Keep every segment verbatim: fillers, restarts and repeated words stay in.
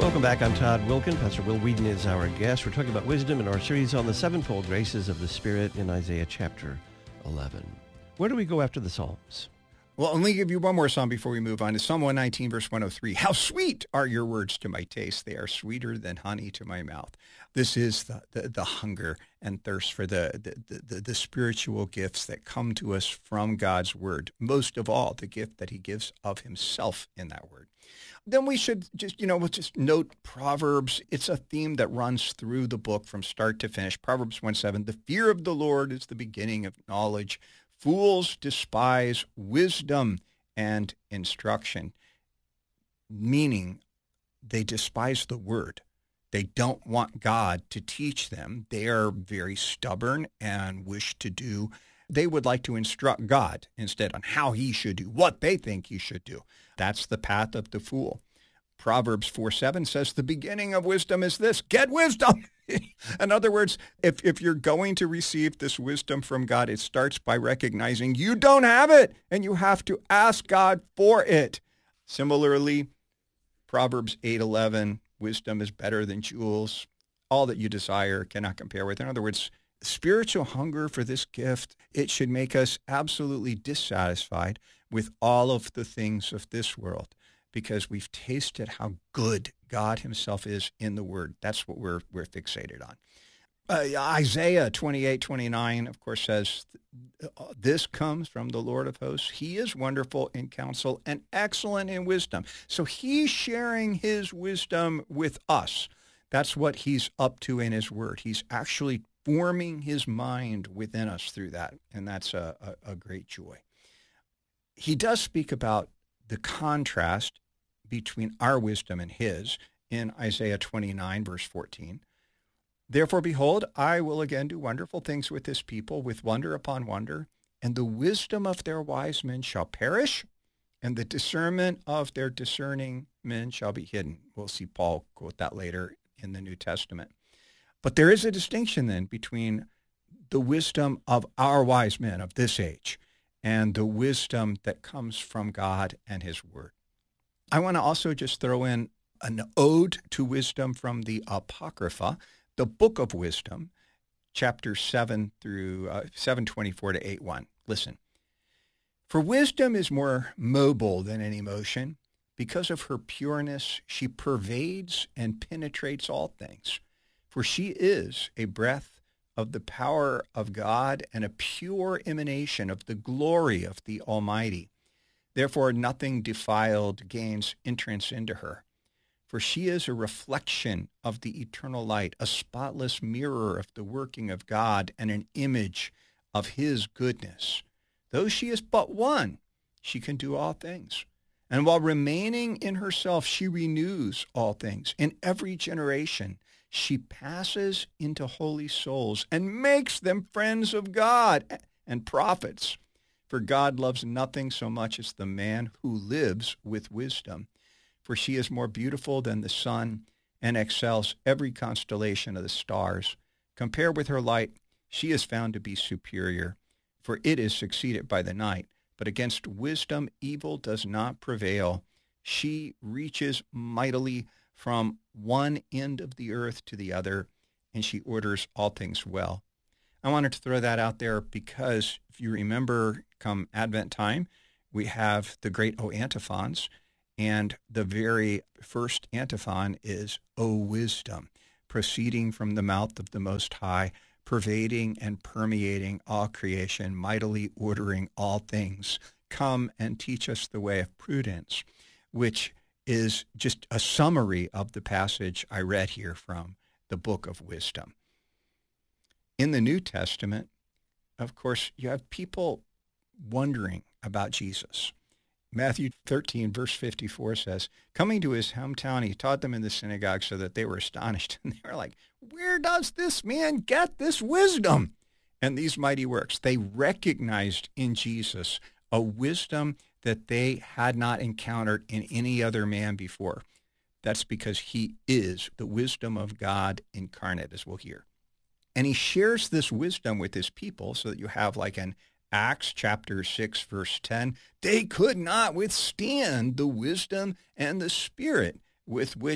Welcome back. I'm Todd Wilkin. Pastor Will Whedon is our guest. We're talking about wisdom in our series on the sevenfold graces of the Spirit in Isaiah chapter eleven. Where do we go after the Psalms? Well, let me give you one more psalm before we move on to Psalm one nineteen, verse one oh three. How sweet are your words to my taste. They are sweeter than honey to my mouth. This is the, the, the hunger and thirst for the, the, the, the spiritual gifts that come to us from God's word. Most of all, the gift that he gives of himself in that word. Then we should just, you know, we'll just note Proverbs. It's a theme that runs through the book from start to finish. Proverbs one seven, the fear of the Lord is the beginning of knowledge. Fools despise wisdom and instruction, meaning they despise the word. They don't want God to teach them. They are very stubborn and wish to do. They would like to instruct God instead on how he should do, what they think he should do. That's the path of the fool. Proverbs four seven says, the beginning of wisdom is this, get wisdom. In other words, if, if you're going to receive this wisdom from God, it starts by recognizing you don't have it and you have to ask God for it. Similarly, Proverbs eight eleven, wisdom is better than jewels. All that you desire cannot compare with. In other words, spiritual hunger for this gift, it should make us absolutely dissatisfied with all of the things of this world because we've tasted how good God himself is in the word. That's what we're we're fixated on. Uh, Isaiah twenty-eight twenty-nine, of course, says, this comes from the Lord of hosts. He is wonderful in counsel and excellent in wisdom. So he's sharing his wisdom with us. That's what he's up to in his word. He's actually forming his mind within us through that, and that's a, a, a great joy. He does speak about the contrast between our wisdom and his in Isaiah twenty-nine, verse fourteen. Therefore, behold, I will again do wonderful things with this people, with wonder upon wonder, and the wisdom of their wise men shall perish, and the discernment of their discerning men shall be hidden. We'll see Paul quote that later in the New Testament. But there is a distinction then between the wisdom of our wise men of this age and the wisdom that comes from God and his word. I want to also just throw in an ode to wisdom from the Apocrypha, the Book of Wisdom, chapter seven through uh, seven twenty-four to eight one. Listen. For wisdom is more mobile than any motion. Because of her pureness, she pervades and penetrates all things. For she is a breath of the power of God and a pure emanation of the glory of the Almighty. Therefore, nothing defiled gains entrance into her. For she is a reflection of the eternal light, a spotless mirror of the working of God and an image of his goodness. Though she is but one, she can do all things. And while remaining in herself, she renews all things. In every generation, she passes into holy souls and makes them friends of God and prophets. For God loves nothing so much as the man who lives with wisdom. For she is more beautiful than the sun and excels every constellation of the stars. Compared with her light, she is found to be superior, for it is succeeded by the night. But against wisdom, evil does not prevail. She reaches mightily from one end of the earth to the other, and she orders all things well. I wanted to throw that out there because if you remember, come Advent time, we have the great O antiphons, and the very first antiphon is O wisdom, proceeding from the mouth of the Most High, pervading and permeating all creation, mightily ordering all things. Come and teach us the way of prudence, which is just a summary of the passage I read here from the Book of Wisdom. In the New Testament, of course, you have people wondering about Jesus. Matthew thirteen, verse fifty-four says, coming to his hometown, he taught them in the synagogue so that they were astonished. And they were like, where does this man get this wisdom and these mighty works? They recognized in Jesus a wisdom that they had not encountered in any other man before. That's because he is the wisdom of God incarnate, as we'll hear. And he shares this wisdom with his people so that you have like an Acts chapter six, verse ten, they could not withstand the wisdom and the spirit with which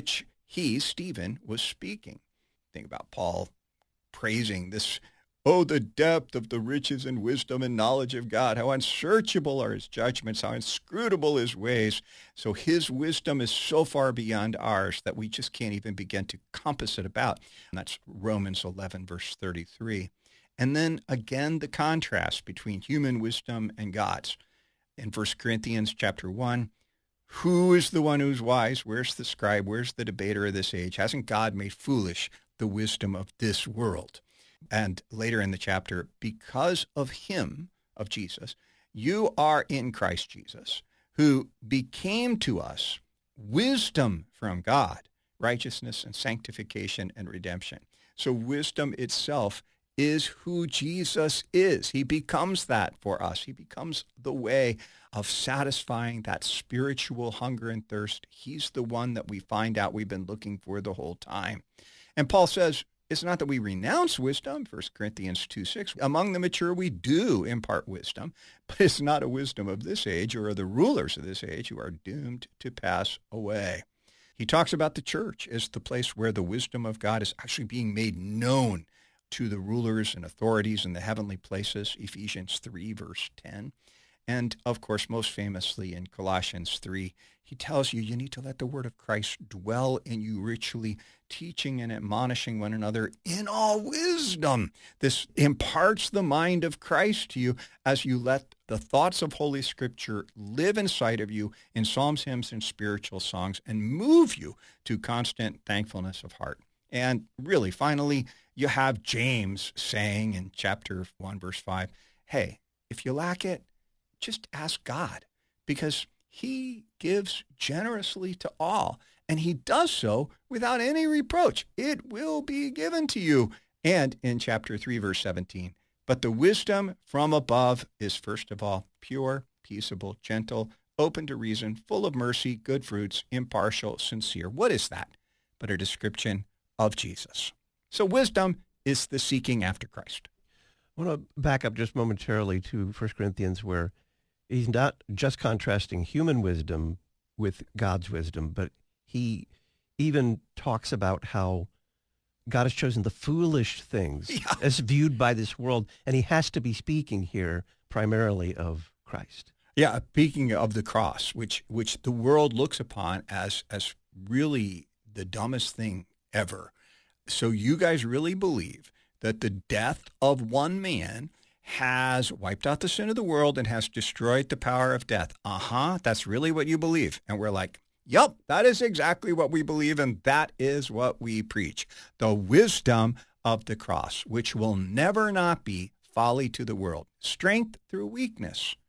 he, Stephen, was speaking. Think about Paul praising this, oh, the depth of the riches and wisdom and knowledge of God. How unsearchable are his judgments, how inscrutable his ways. So his wisdom is so far beyond ours that we just can't even begin to compass it about. And that's Romans eleven, verse thirty-three. And then again, the contrast between human wisdom and God's. In First Corinthians chapter one, who is the one who's wise? Where's the scribe? Where's the debater of this age? Hasn't God made foolish the wisdom of this world? And later in the chapter, because of him, of Jesus, you are in Christ Jesus, who became to us wisdom from God, righteousness and sanctification and redemption. So wisdom itself is who Jesus is. He becomes that for us. He becomes the way of satisfying that spiritual hunger and thirst. He's the one that we find out we've been looking for the whole time. And Paul says, it's not that we renounce wisdom, First Corinthians two six. Among the mature, we do impart wisdom, but it's not a wisdom of this age or of the rulers of this age who are doomed to pass away. He talks about the church as the place where the wisdom of God is actually being made known to the rulers and authorities in the heavenly places, Ephesians three, verse ten. And, of course, most famously in Colossians three, he tells you you need to let the word of Christ dwell in you richly, teaching and admonishing one another in all wisdom. This imparts the mind of Christ to you as you let the thoughts of Holy Scripture live inside of you in psalms, hymns, and spiritual songs and move you to constant thankfulness of heart. And really, finally, you have James saying in chapter one, verse five, hey, if you lack it, just ask God, because he gives generously to all, and he does so without any reproach. It will be given to you. And in chapter three, verse seventeen, but the wisdom from above is first of all pure, peaceable, gentle, open to reason, full of mercy, good fruits, impartial, sincere. What is that but a description of Jesus? So wisdom is the seeking after Christ. I want to back up just momentarily to First Corinthians, where he's not just contrasting human wisdom with God's wisdom, but he even talks about how God has chosen the foolish things yeah. as viewed by this world, and he has to be speaking here primarily of Christ. Yeah, speaking of the cross, which which the world looks upon as as really the dumbest thing ever. So you guys really believe that the death of one man has wiped out the sin of the world and has destroyed the power of death? Uh-huh, that's really what you believe. And we're like, yep, that is exactly what we believe, and that is what we preach. The wisdom of the cross, which will never not be folly to the world. Strength through weakness.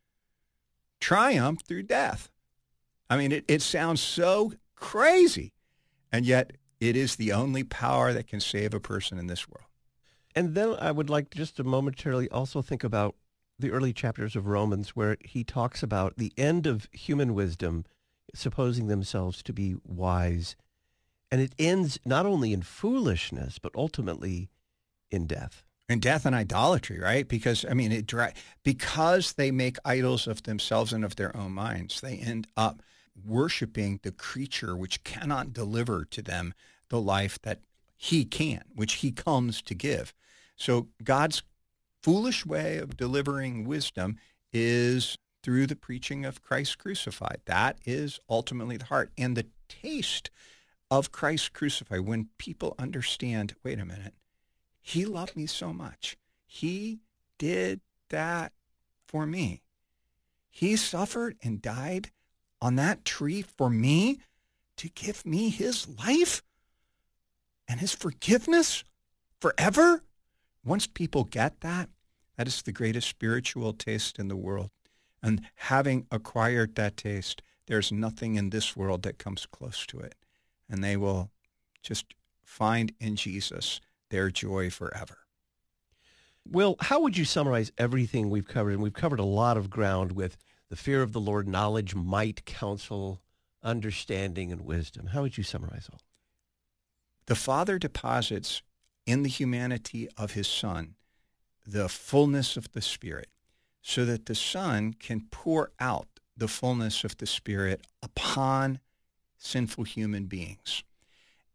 Triumph through death. I mean, it, it sounds so crazy, and yet it is the only power that can save a person in this world. And then I would like just to momentarily also think about the early chapters of Romans, where he talks about the end of human wisdom, supposing themselves to be wise. And it ends not only in foolishness, but ultimately in death. In death and idolatry, right? Because, I mean, it dry, because they make idols of themselves and of their own minds, they end up worshiping the creature which cannot deliver to them the life that he can, which he comes to give. So God's foolish way of delivering wisdom is through the preaching of Christ crucified. That is ultimately the heart. And the taste of Christ crucified, when people understand, wait a minute, he loved me so much. He did that for me. He suffered and died on that tree for me to give me his life and his forgiveness forever. Once people get that, that is the greatest spiritual taste in the world. And having acquired that taste, there's nothing in this world that comes close to it. And they will just find in Jesus their joy forever. Will, how would you summarize everything we've covered? And we've covered a lot of ground with the fear of the Lord, knowledge, might, counsel, understanding, and wisdom. How would you summarize all? The Father deposits in the humanity of his Son the fullness of the Spirit, so that the Son can pour out the fullness of the Spirit upon sinful human beings.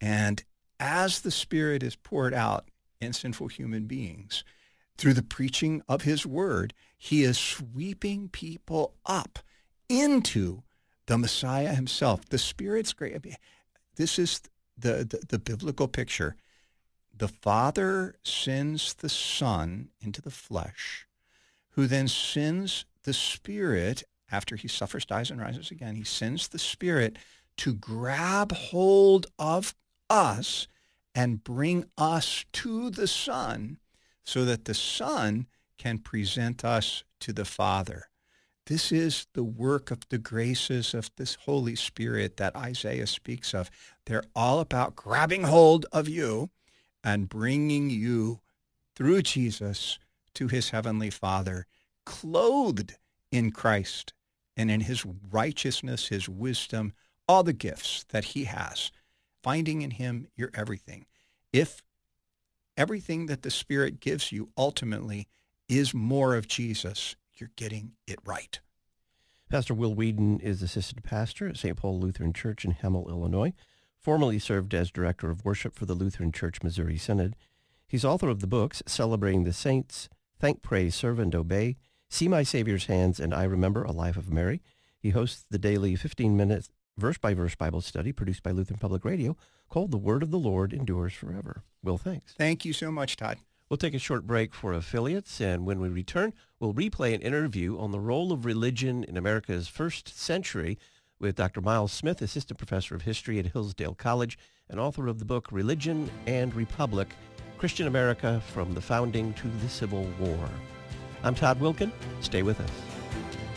And as the Spirit is poured out in sinful human beings, through the preaching of his word, he is sweeping people up into the Messiah himself. The Spirit's great. This is the, the, the biblical picture. The Father sends the Son into the flesh, who then sends the Spirit, after he suffers, dies, and rises again, he sends the Spirit to grab hold of us and bring us to the Son so that the Son can present us to the Father. This is the work of the graces of this Holy Spirit that Isaiah speaks of. They're all about grabbing hold of you and bringing you through Jesus to his heavenly Father, clothed in Christ and in his righteousness, his wisdom, all the gifts that he has. Finding in him your everything. If everything that the Spirit gives you ultimately is more of Jesus, you're getting it right. Pastor Will Whedon is assistant pastor at Saint Paul Lutheran Church in Hemel, Illinois. Formerly served as director of worship for the Lutheran Church Missouri Synod. He's author of the books Celebrating the Saints, Thank, Praise, Serve, and Obey, See My Savior's Hands, and I Remember a Life of Mary. He hosts the daily fifteen-minute verse-by-verse Bible study produced by Lutheran Public Radio called The Word of the Lord Endures Forever. Will, thanks. Thank you so much, Todd. We'll take a short break for affiliates, and when we return, we'll replay an interview on the role of religion in America's first century with Doctor Miles Smith, assistant professor of history at Hillsdale College and author of the book Religion and Republic, Christian America from the Founding to the Civil War. I'm Todd Wilkin. Stay with us.